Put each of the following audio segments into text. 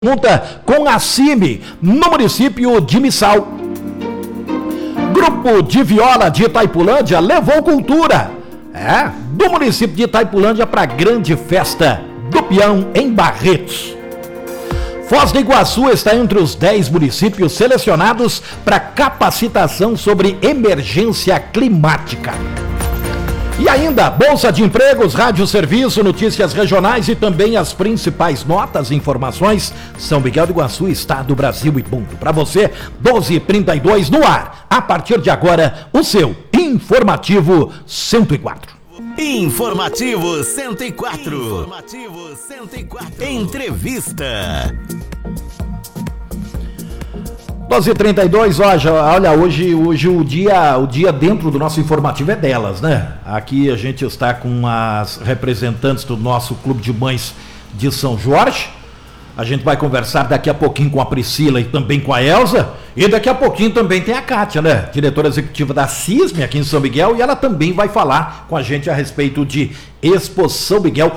Junta com a CIMI, no município de Missal. Grupo de viola de Itaipulândia levou cultura, do município de Itaipulândia para a grande festa do peão em Barretos. Foz do Iguaçu está entre os 10 municípios selecionados para capacitação sobre emergência climática. E ainda, Bolsa de Empregos, Rádio Serviço, notícias regionais e também as principais notas e informações. São Miguel do Iguaçu, Estado, Brasil e mundo. Para você, 12h32 no ar. A partir de agora, o seu Informativo 104. Informativo 104. Informativo 104. Entrevista. 12h32, olha, hoje o dia dentro do nosso informativo é delas, né? Aqui a gente está com as representantes do nosso Clube de Mães de São Jorge. A gente vai conversar daqui a pouquinho com a Priscila e também com a Elza. E daqui a pouquinho também tem a Kátia, né? Diretora executiva da CISM aqui em São Miguel. E ela também vai falar com a gente a respeito de Expo São Miguel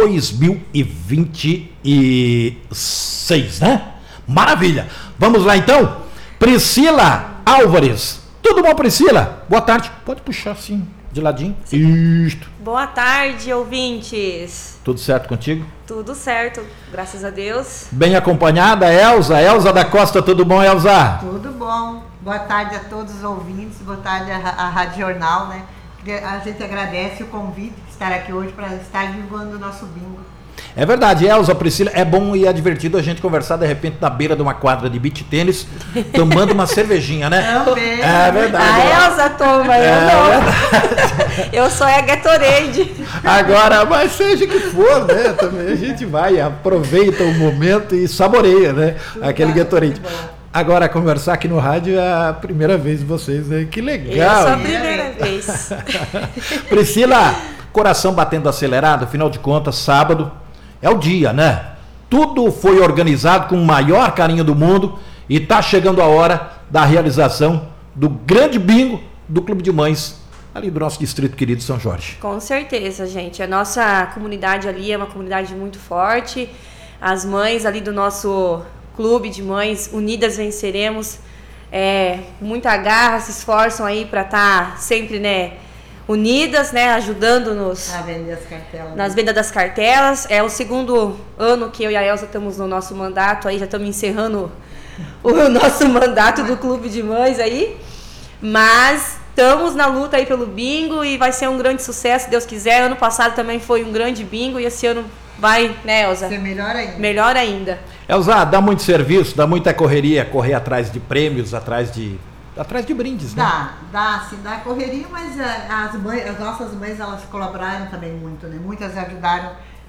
2026, né? Maravilha! Vamos lá então? Priscila Álvares. Tudo bom, Priscila? Boa tarde. Pode puxar assim, de ladinho. Isto. Boa tarde, ouvintes. Tudo certo contigo? Tudo certo, graças a Deus. Bem acompanhada, Elza. Elza da Costa, tudo bom, Elza? Tudo bom. Boa tarde a todos os ouvintes, boa tarde à Rádio Jornal, né? A gente agradece o convite de estar aqui hoje para estar divulgando o nosso bingo. É verdade, Elza, Priscila, é bom e é divertido a gente conversar de repente na beira de uma quadra de beach tênis, tomando uma cervejinha, né? Também. É verdade. A Elza toma, eu não. Eu sou a Gatorade. Agora, mas seja que for, né? Também a gente vai, aproveita o momento e saboreia, né? Aquele Gatorade. Agora, conversar aqui no rádio é a primeira vez de vocês, né? Que legal. Eu sou a primeira vez. Priscila, coração batendo acelerado, afinal de contas, sábado é o dia, né? Tudo foi organizado com o maior carinho do mundo e tá chegando a hora da realização do grande bingo do Clube de Mães ali do nosso distrito querido São Jorge. Com certeza, gente. A nossa comunidade ali é uma comunidade muito forte. As mães ali do nosso Clube de Mães, unidas venceremos. Muita garra, se esforçam aí para estar sempre, né, unidas, né, ajudando-nos nas vendas das cartelas. É o segundo ano que eu e a Elza estamos no nosso mandato, aí já estamos encerrando o nosso mandato do Clube de Mães aí, mas estamos na luta aí pelo bingo e vai ser um grande sucesso, se Deus quiser. Ano passado também foi um grande bingo e esse ano vai, né, Elza? Ser melhor ainda. Melhor ainda. Elza, dá muito serviço, dá muita correria, correr atrás de prêmios, atrás de brindes, né? Dá correria, mas as nossas mães, elas colaboraram também muito, né? Muitas ajudaram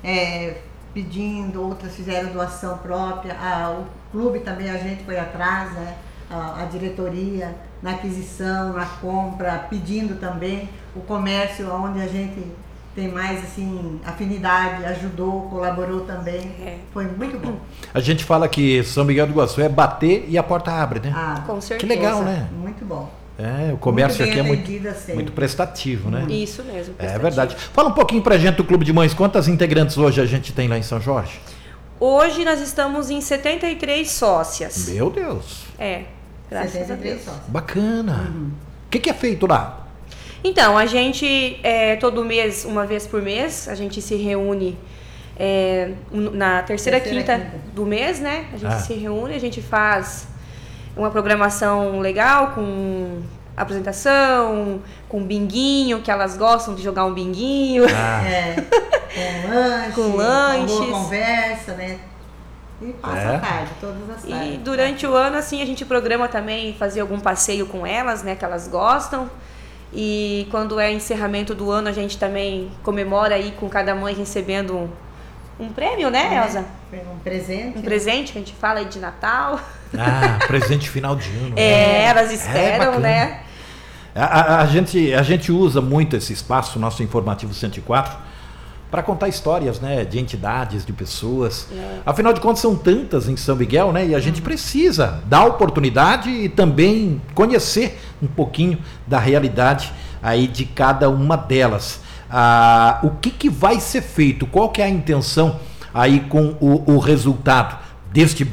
pedindo, outras fizeram doação própria. O clube também, a gente foi atrás, né? A diretoria, na aquisição, na compra, pedindo também. O comércio, onde a gente tem mais assim afinidade, ajudou, colaborou também. Foi muito bom. A gente fala que São Miguel do Iguaçu é bater e a porta abre, né? Com certeza. Que legal, né? Muito bom. O comércio aqui é sempre. muito prestativo, né? Isso mesmo. É verdade. Fala um pouquinho pra gente do Clube de Mães. Quantas integrantes hoje a gente tem lá em São Jorge? Hoje nós estamos em 73 sócias. Meu Deus. Graças a Deus. Sócias. Bacana. O que é feito lá? Então, a gente, todo mês, uma vez por mês, a gente se reúne na terceira quinta do mês, né? A gente se reúne, a gente faz uma programação legal, com apresentação, com binguinho, que elas gostam de jogar um binguinho. Com lanches. Uma boa conversa, né? E passa a tarde, todas as tardes. E durante o ano, assim, a gente programa também fazer algum passeio com elas, né? Que elas gostam. E quando é encerramento do ano, a gente também comemora aí com cada mãe recebendo um prêmio, né, Elza? Um presente. Um presente que a gente fala aí de Natal. Presente final de ano. Elas esperam, né? A gente usa muito esse espaço, nosso Informativo 104, para contar histórias, né, de entidades, de pessoas. Afinal de contas, são tantas em São Miguel, né? E a gente precisa dar oportunidade e também conhecer um pouquinho da realidade aí de cada uma delas. O que vai ser feito? Qual que é a intenção aí com o resultado deste